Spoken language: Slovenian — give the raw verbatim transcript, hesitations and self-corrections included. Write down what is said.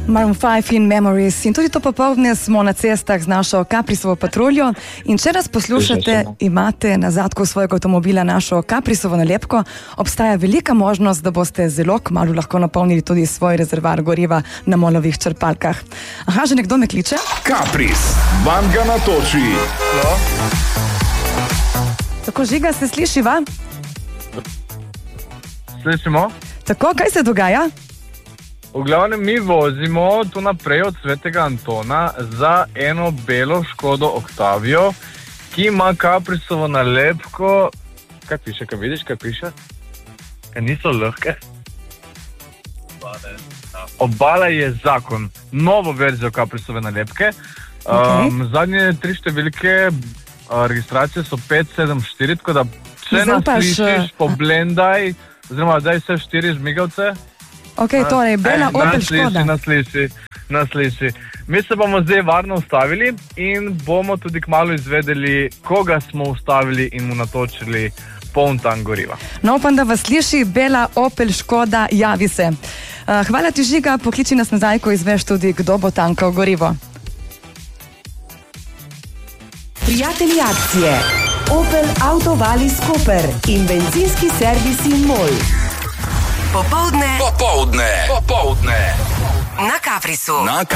Maroon five in Memories. In tudi to popoldne smo na cestah z našo Caprisovo patruljo. In če nas poslušate, imate na zadku svojega avtomobila našo Caprisovo nalepko, obstaja velika možnost, da boste zelo kmalu lahko napolnili tudi svoj rezervoar goriva na Molovih črpalkah. Aha, že nekdo me kliče? Capris, vam ga natoči. Halo? Tako, Žiga, se slišiva? Slišimo? Tako, kaj se dogaja? V glavnem mi vozimo tu naprej od Svetega Antona za eno belo Škodo Octavio, ki ima Caprisovo nalepko. Kaj piše, kaj vidiš, kaj piše? Kaj niso lahke? Obala je zakon. Novo verzijo Caprisove nalepke. Okay. Um, zadnje tri številke uh, registracije so pet sedem štiri, tako da če nas slišiš, poblendaj, oziroma daj vse štiri žmigavce. Ok, torej, bela Opel Škoda. Nasliši, nasliši. Mi se bomo zdaj varno ustavili in bomo tudi kmalu izvedeli, koga smo ustavili in mu natočili poln tank goriva. No, upam, da vas sliši bela Opel Škoda, javi se. Uh, hvala ti, Žiga, pokliči nas nazaj, ko izveš tudi, kdo bo tankal gorivo. Prijatelji akcije Opel Autovalis Koper in bencinski servisi MOL. Popoldne, Popoldne, popoldne na Caprisu. na